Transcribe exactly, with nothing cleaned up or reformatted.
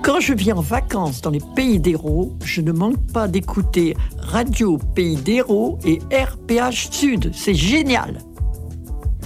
Quand je viens en vacances dans les pays d'Hérault, je ne manque pas d'écouter Radio Pays d'Hérault et R P H Sud. C'est génial!